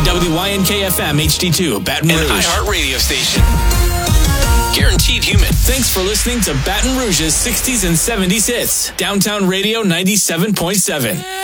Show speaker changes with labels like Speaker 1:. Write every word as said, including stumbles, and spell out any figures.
Speaker 1: W Y N K F M H D two, Baton Rouge.
Speaker 2: An iHeart radio station. Guaranteed human.
Speaker 1: Thanks for listening to Baton Rouge's sixties and seventies hits. Downtown Radio ninety-seven point seven.